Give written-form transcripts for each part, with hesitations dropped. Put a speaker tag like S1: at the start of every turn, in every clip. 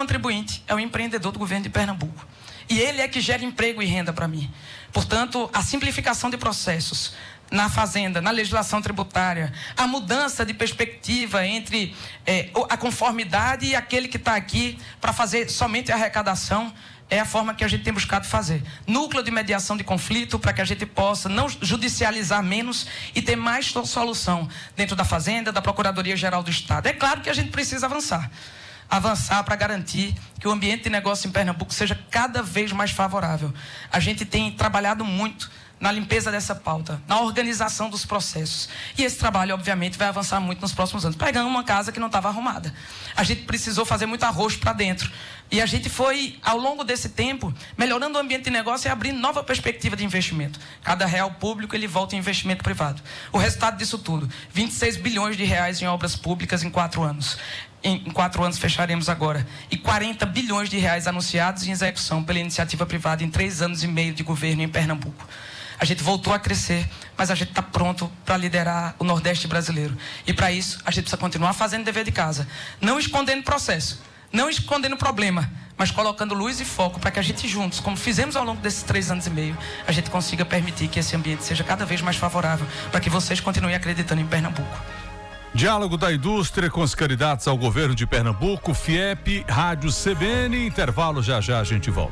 S1: contribuinte é o empreendedor do governo de Pernambuco. E ele é que gera emprego e renda para mim. Portanto, a simplificação de processos na fazenda, na legislação tributária, a mudança de perspectiva entre a conformidade e aquele que está aqui para fazer somente a arrecadação, é a forma que a gente tem buscado fazer. Núcleo de mediação de conflito para que a gente possa não judicializar menos e ter mais solução dentro da Fazenda, da Procuradoria-Geral do Estado. É claro que a gente precisa avançar para garantir que o ambiente de negócio em Pernambuco seja cada vez mais favorável. A gente tem trabalhado muito na limpeza dessa pauta, na organização dos processos. E esse trabalho, obviamente, vai avançar muito nos próximos anos. Pegamos uma casa que não estava arrumada. A gente precisou fazer muito arroz para dentro. E a gente foi, ao longo desse tempo, melhorando o ambiente de negócio e abrindo nova perspectiva de investimento. Cada real público, ele volta em investimento privado. O resultado disso tudo, 26 bilhões de reais em obras públicas em 4 anos. Em 4 anos fecharemos agora. E 40 bilhões de reais anunciados em execução pela iniciativa privada em 3 anos e meio de governo em Pernambuco. A gente voltou a crescer, mas a gente está pronto para liderar o Nordeste brasileiro. E para isso, a gente precisa continuar fazendo dever de casa. Não escondendo processo, não escondendo problema, mas colocando luz e foco para que a gente juntos, como fizemos ao longo desses 3 anos e meio, a gente consiga permitir que esse ambiente seja cada vez mais favorável para que vocês continuem acreditando em Pernambuco.
S2: Diálogo da indústria com os candidatos ao governo de Pernambuco, FIEP, Rádio CBN. Intervalo, já a gente volta.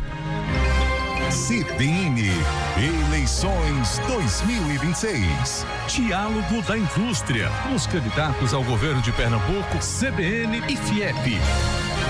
S3: CBN, eleições 2026.
S2: Diálogo da indústria com os candidatos ao governo de Pernambuco, CBN e FIEP.